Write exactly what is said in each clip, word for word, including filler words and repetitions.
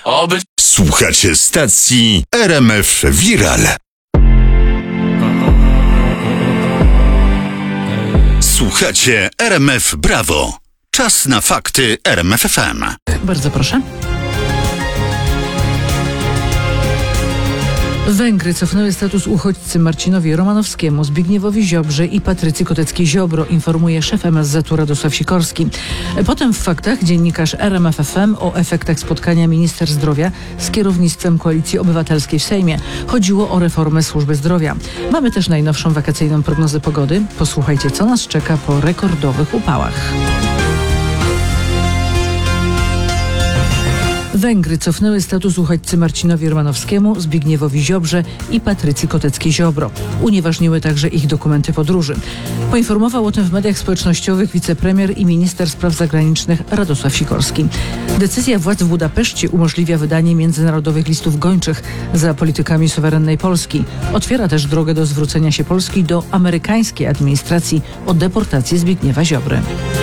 Oby... Słuchacie stacji R M F Viral. Słuchacie R M F Brawo. Czas na fakty R M F F M. Bardzo proszę. Węgry cofnęły status uchodźcy Marcinowi Romanowskiemu, Zbigniewowi Ziobrze i Patrycji Koteckiej-Ziobro, informuje szef M S Z-u Radosław Sikorski. Potem w faktach dziennikarz R M F F M o efektach spotkania minister zdrowia z kierownictwem Koalicji Obywatelskiej w Sejmie. Chodziło o reformę służby zdrowia. Mamy też najnowszą wakacyjną prognozę pogody. Posłuchajcie, co nas czeka po rekordowych upałach. Węgry cofnęły status uchodźcy Marcinowi Romanowskiemu, Zbigniewowi Ziobrze i Patrycji Koteckiej-Ziobro. Unieważniły także ich dokumenty podróży. Poinformował o tym w mediach społecznościowych wicepremier i minister spraw zagranicznych Radosław Sikorski. Decyzja władz w Budapeszcie umożliwia wydanie międzynarodowych listów gończych za politykami suwerennej Polski. Otwiera też drogę do zwrócenia się Polski do amerykańskiej administracji o deportację Zbigniewa Ziobry.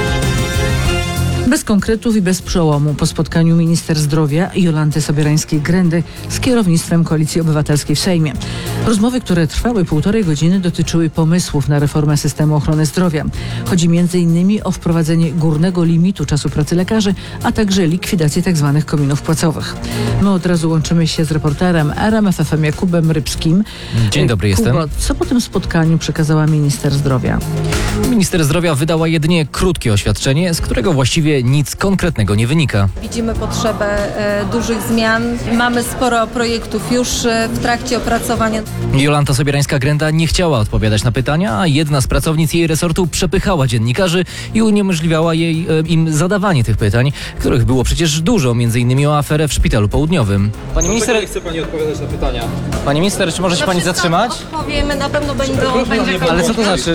Bez konkretów i bez przełomu po spotkaniu minister zdrowia Jolanty Sobierańskiej-Grendy z kierownictwem Koalicji Obywatelskiej w Sejmie. Rozmowy, które trwały półtorej godziny, dotyczyły pomysłów na reformę systemu ochrony zdrowia. Chodzi między innymi o wprowadzenie górnego limitu czasu pracy lekarzy, a także likwidację tzw. kominów płacowych. My od razu łączymy się z reporterem R M F F M Jakubem Rybskim. Dzień dobry, Kubo, jestem. co po tym spotkaniu przekazała minister zdrowia? Minister zdrowia wydała jedynie krótkie oświadczenie, z którego właściwie nic konkretnego nie wynika. Widzimy potrzebę e, dużych zmian. Mamy sporo projektów już e, w trakcie opracowania. Jolanta Sobierańska-Grenda nie chciała odpowiadać na pytania, a jedna z pracownic jej resortu przepychała dziennikarzy i uniemożliwiała jej, e, im zadawanie tych pytań, których było przecież dużo, między innymi o aferę w Szpitalu Południowym. Pani minister, nie chce pani odpowiadać na pytania. Pani minister, czy może się pani zatrzymać? Odpowiemy, na pewno będą, będzie Ale co to znaczy?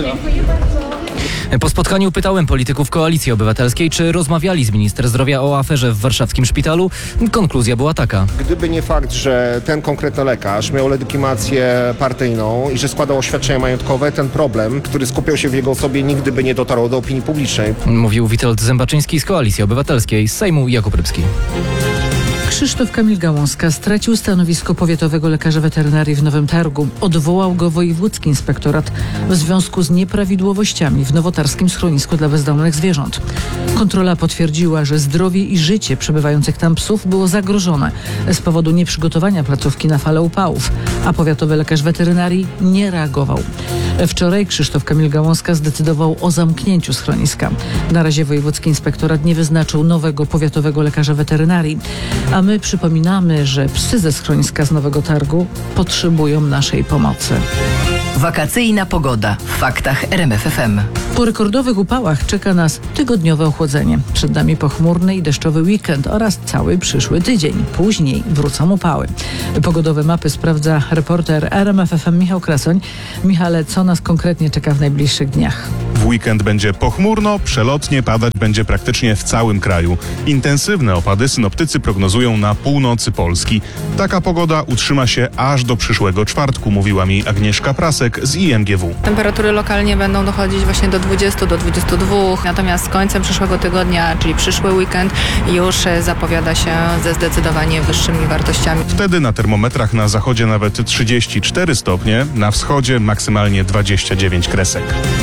Po spotkaniu pytałem polityków Koalicji Obywatelskiej, czy rozmawiali z minister zdrowia o aferze w warszawskim szpitalu. Konkluzja była taka. Gdyby nie fakt, że ten konkretny lekarz miał legitymację partyjną i że składał oświadczenia majątkowe, ten problem, który skupiał się w jego osobie, nigdy by nie dotarł do opinii publicznej. Mówił Witold Zębaczyński z Koalicji Obywatelskiej, z Sejmu Jakub Rybski. Krzysztof Kamil Gałązka stracił stanowisko powiatowego lekarza weterynarii w Nowym Targu. Odwołał go wojewódzki inspektorat w związku z nieprawidłowościami w nowotarskim schronisku dla bezdomnych zwierząt. Kontrola potwierdziła, że zdrowie i życie przebywających tam psów było zagrożone z powodu nieprzygotowania placówki na falę upałów, a powiatowy lekarz weterynarii nie reagował. Wczoraj Krzysztof Kamil Gałązka zdecydował o zamknięciu schroniska. Na razie wojewódzki inspektorat nie wyznaczył nowego powiatowego lekarza weterynarii. A my przypominamy, że psy ze schroniska z Nowego Targu potrzebują naszej pomocy. Wakacyjna pogoda w faktach R M F F M. Po rekordowych upałach czeka nas tygodniowe ochłodzenie. Przed nami pochmurny i deszczowy weekend oraz cały przyszły tydzień. Później wrócą upały. Pogodowe mapy sprawdza reporter R M F F M Michał Krasoń. Michale, co nas konkretnie czeka w najbliższych dniach? W weekend będzie pochmurno, przelotnie padać będzie praktycznie w całym kraju. Intensywne opady synoptycy prognozują na północy Polski. Taka pogoda utrzyma się aż do przyszłego czwartku, mówiła mi Agnieszka Prasek z I M G W. Temperatury lokalnie będą dochodzić właśnie do dwudziestu do dwudziestu dwóch, natomiast z końcem przyszłego tygodnia, czyli przyszły weekend, już zapowiada się ze zdecydowanie wyższymi wartościami. Wtedy na termometrach na zachodzie nawet trzydzieści cztery stopnie, na wschodzie maksymalnie dwadzieścia dziewięć kresek.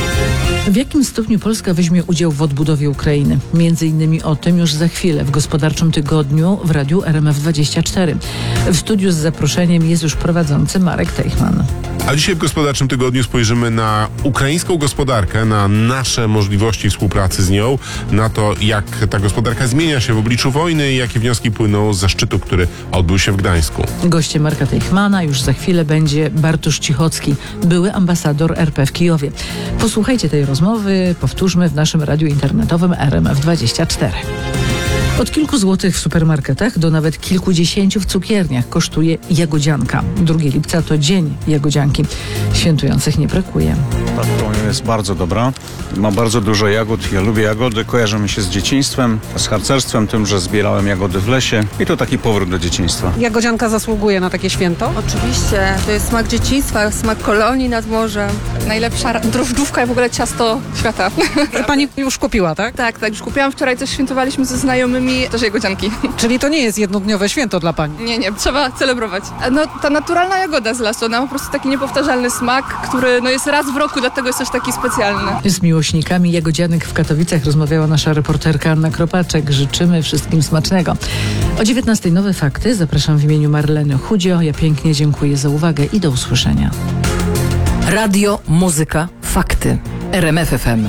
W jakim stopniu Polska weźmie udział w odbudowie Ukrainy? Między innymi o tym już za chwilę w Gospodarczym Tygodniu w Radiu R M F dwadzieścia cztery. W studiu z zaproszeniem jest już prowadzący Marek Teichmann. A dzisiaj w Gospodarczym Tygodniu spojrzymy na ukraińską gospodarkę, na nasze możliwości współpracy z nią, na to, jak ta gospodarka zmienia się w obliczu wojny i jakie wnioski płyną ze szczytu, który odbył się w Gdańsku. Gościem Marka Teichmana już za chwilę będzie Bartosz Cichocki, były ambasador R P w Kijowie. Posłuchajcie tej rozmowy, powtórzmy w naszym radiu internetowym R M F dwadzieścia cztery. Od kilku złotych w supermarketach do nawet kilkudziesięciu w cukierniach kosztuje jagodzianka. drugiego lipca to dzień jagodzianki. Świętujących nie brakuje. jest bardzo dobra. Ma bardzo dużo jagód. Ja lubię jagody. Kojarzą mi się z dzieciństwem, z harcerstwem, tym, że zbierałem jagody w lesie. I to taki powrót do dzieciństwa. Jagodzianka zasługuje na takie święto? Oczywiście, to jest smak dzieciństwa, smak kolonii nad morzem. Najlepsza drożdżówka i w ogóle ciasto świata. Pani już kupiła, tak? Tak, tak, już kupiłam wczoraj, coś świętowaliśmy ze znajomymi, też jagodzianki. Czyli to nie jest jednodniowe święto dla pani? Nie, nie, trzeba celebrować. No ta naturalna jagoda z lasu, ona ma po prostu taki niepowtarzalny smak, który no, jest raz w roku, dlatego jest też taki specjalny. Z miłośnikami jagodzianek w Katowicach rozmawiała nasza reporterka Anna Kropaczek. Życzymy wszystkim smacznego. O dziewiętnastej nowe fakty. Zapraszam w imieniu Marleny Chudzio. Ja pięknie dziękuję za uwagę i do usłyszenia. Radio, muzyka, fakty. R M F F M.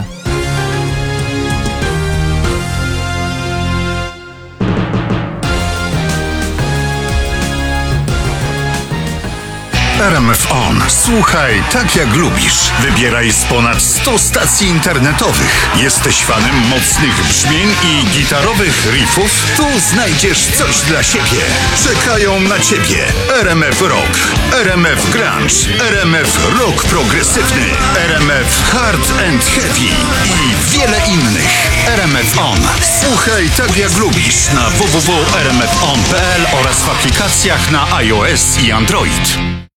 R M F On. Słuchaj tak jak lubisz. Wybieraj z ponad stu stacji internetowych. Jesteś fanem mocnych brzmień i gitarowych riffów? Tu znajdziesz coś dla siebie. Czekają na ciebie R M F Rock, R M F Grunge, R M F Rock Progresywny, R M F Hard and Heavy i wiele innych. R M F On. Słuchaj tak jak lubisz na w w w kropka r m f on kropka p l oraz w aplikacjach na iOS i Android.